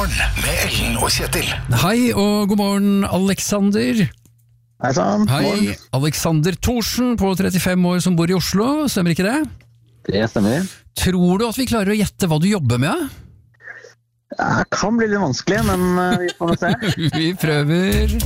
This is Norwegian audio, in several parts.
Morgen med Ellen og Kjetil. Hei og god morgen, Alexander. Hei sann. Hei, Alexander Thorsen på 35 år som bor i Oslo, stemmer ikke det? Det stemmer. Tror du at vi klarer å gjette hva du jobber med? Det kan bli litt vanskelig, men vi får se. Vi prøver.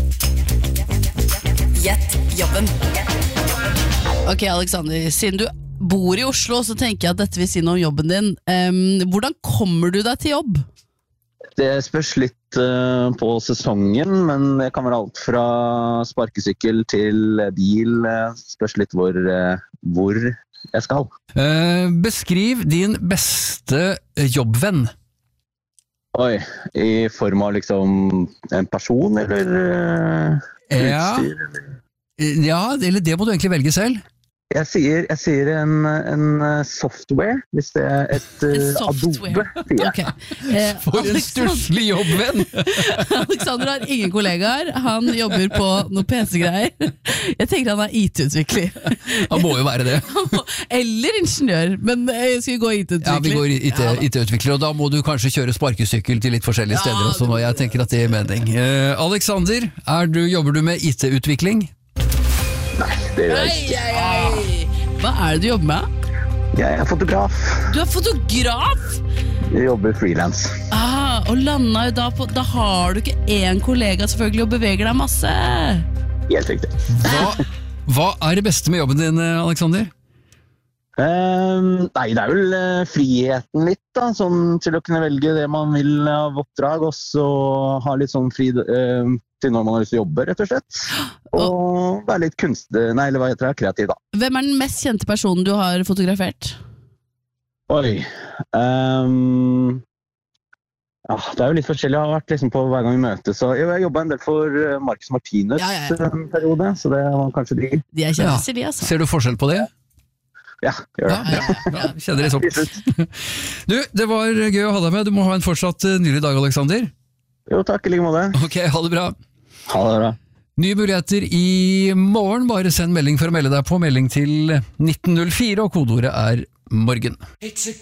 Gjett jobben. Ok, Alexander, siden du bor i Oslo, så tenker jeg at dette vil si noe om jobben din. Hvordan kommer du deg til jobb? Det spørs litt på sesongen, men det kan være alt fra sparkesykkel til bil. Spørs litt hvor jeg skal. Beskriv din beste jobbvenn. Oi, i form av liksom en person, eller utstyr? Ja, eller det må du egentlig velge selv. Jeg sier en software, hvis det er et Adobe, sier jeg. Okay. For en stusslig jobbvenn! Alexander har ingen kollegaer, han jobber på noe PC-greier. Jeg tenker han er IT-utvikler. Han må jo være det. Eller ingeniør, men skal vi gå IT-utvikler? Ja, vi går IT-utvikler, og da må du kanskje kjøre sparkesykkel til litt forskjellige steder også, og jeg tenker at det er mening. Alexander, jobber du med IT-utvikling? Nei, det gjør jeg ikke. Hva er det du jobber med? Jeg er fotograf. Du er fotograf? Jeg jobber freelance. Og lander jo da har du ikke én kollega selvfølgelig og beveger deg masse. Helt riktig. Hva er det beste med jobben din, Alexander? Nei, det er vel friheten litt da, sånn til å kunne velge det man vil av oppdrag, og så ha litt sånn fri til når man har lyst til å jobbe, rett og slett. Og være litt kreativ da. Hvem er den mest kjente personen du har fotografert? Oi, det er jo litt forskjellig. Jeg har vært liksom på hver gang vi møtes, så jeg jobbet en del for Marcus Martinez en periode, så det var kanskje de. De er kjendiser, de altså. Ser du forskjell på det? Ja, gjør det. Ja, kjenner det sånn. Du, det var gøy å ha deg med. Du må ha en fortsatt nylig dag, Alexander. Jo, takk, i like måte. Ok, ha det bra. Ha det bra. Nye muligheter i morgen. Bare send melding for å melde deg på. Melding til 1904, og kodeordet er morgen.